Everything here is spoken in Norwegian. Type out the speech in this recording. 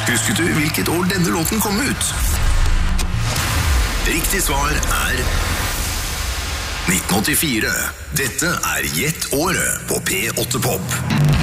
Husket du hvilket år denne låten kom ut? Riktig svar er 1984. Dette er Gjett året på P8 Pop.